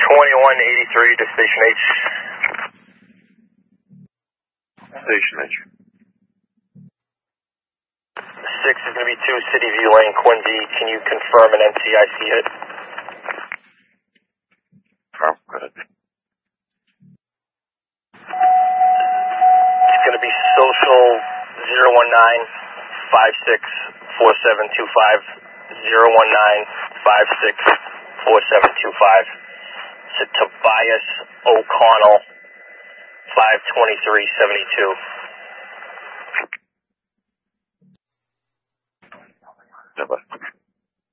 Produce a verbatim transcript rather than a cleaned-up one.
twenty-one eighty-three to Station H. Station H. six is going to be two City View Lane, Quincy. Can you confirm an N C I C hit? Confirm. Go ahead. It's going to be social zero one nine five six four seven two five, zero one nine five six four seven two five. To Tobias O'Connell, five twenty-three seventy-two. Yeah, bye.